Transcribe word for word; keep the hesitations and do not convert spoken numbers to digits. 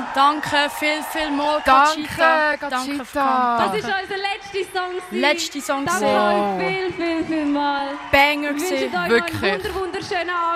Danke, viel, viel mal, Danke, Conchita. Conchita. Conchita. Das ist unser letzter Song. Letzte Song Danke gesehen. euch viel, viel, viel mal. Banger Wir wünschen gesehen. euch Wirklich. noch einen wunder wunderschönen Abend.